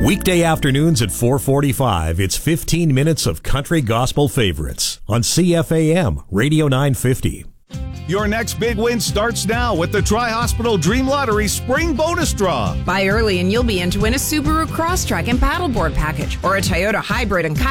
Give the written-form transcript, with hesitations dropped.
Weekday afternoons at 4:45, it's 15 minutes of country gospel favorites on CFAM Radio 950. Your next big win starts now with the Tri-Hospital Dream Lottery Spring Bonus Draw. Buy early and you'll be in to win a Subaru Crosstrek and paddleboard package or a Toyota Hybrid and